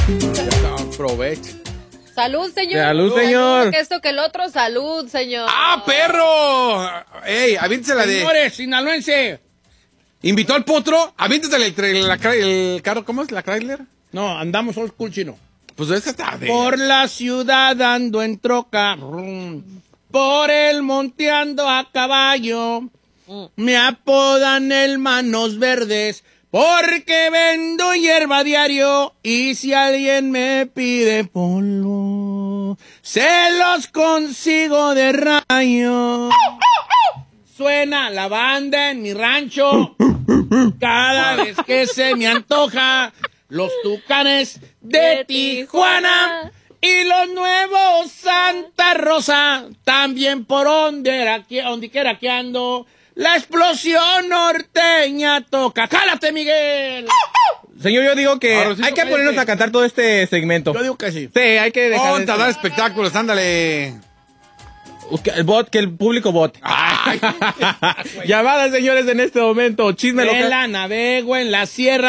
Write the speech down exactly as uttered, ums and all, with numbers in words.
Aprovecha. Salud, señor. Salud, señor. Que esto que el otro, salud, señor. ¡Ah, perro! ¡Ey, aviéntese la de... Señores, sinaloense. ¿Invitó al potro? Aviéntese el, el, la- el carro, ¿cómo es? ¿La Chrysler? No, andamos old school, chino. Pues esa está de... Por la ciudad ando en troca, rum, por el monteando a caballo, me apodan el Manos Verdes, porque vendo hierba diario, y si alguien me pide polvo, se los consigo de rayo. Suena la banda en mi rancho, cada vez que se me antoja, los Tucanes de Tijuana y los nuevos Santa Rosa, también por donde, donde quiera que ando, la explosión norteña toca. ¡Cálate, Miguel! Señor, yo digo que Ahora sí, hay que cállate. ponernos a cantar todo este segmento. Yo digo que sí. Sí, hay que dejar Ponte a eso. dar espectáculos, ándale. Que el bot, que el público vote. Ay. Llamadas, señores, en este momento. Chisme En local. la navego, en la sierra.